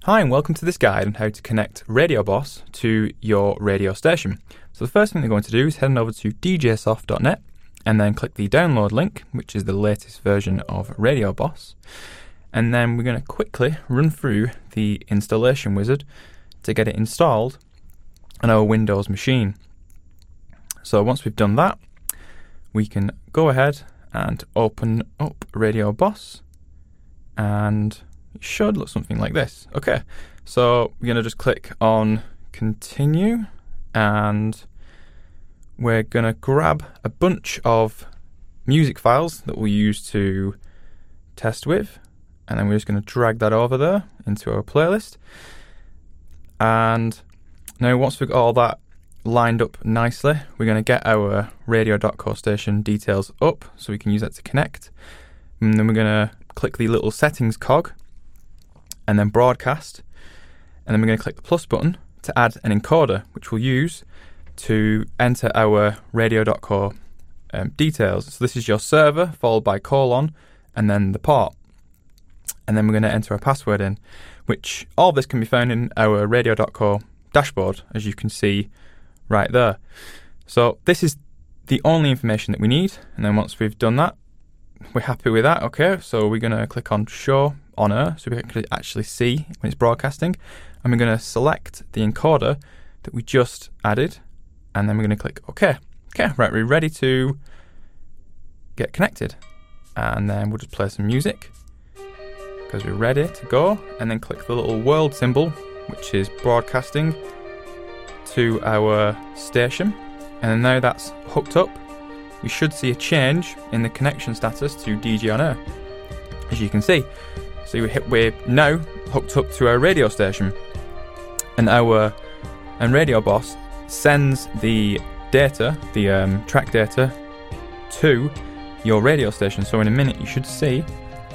Hi and welcome to this guide on how to connect Radio Boss to your radio station. So the first thing we're going to do is head on over to djsoft.net and then click the download link, which is the latest version of Radio Boss. And then we're going to quickly run through the installation wizard to get it installed on our Windows machine. So once we've done that, we can go ahead and open up Radio Boss, and it should look something like this. Okay, so we're going to just click on continue, and we're going to grab a bunch of music files that we'll use to test with, and then we're just going to drag that over there into our playlist. And now once we've got all that lined up nicely, we're going to get our radio.co station details up so we can use that to connect. And then we're going to click the little settings cog and then broadcast, and then we're going to click the plus button to add an encoder, which we'll use to enter our radio.co details. So this is your server followed by colon and then the port, and then we're going to enter a password in, which all of this can be found in our radio.co dashboard, as you can see right there. So this is the only information that we need, and then once we've done that, we're happy with that. Okay, so we're going to click on show on air so we can actually see when it's broadcasting, and we're going to select the encoder that we just added, and then we're going to click OK. Okay, right, we're ready to get connected, and then we'll just play some music because we're ready to go, and then click the little world symbol, which is broadcasting to our station, and then now that's hooked up, we should see a change in the connection status to DJ on Air, as you can see. So we're now hooked up to our radio station, and Radio Boss sends the data, the track data, to your radio station. So in a minute you should see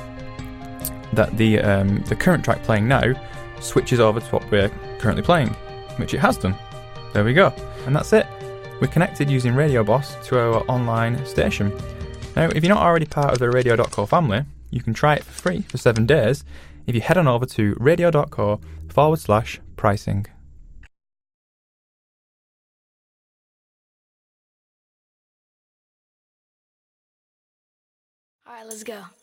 that the current track playing now switches over to what we're currently playing, which it has done. There we go, and that's it. We're connected using Radio Boss to our online station. Now, if you're not already part of the radio.co family, you can try it for free for 7 days if you head on over to radio.co/pricing. All right, let's go.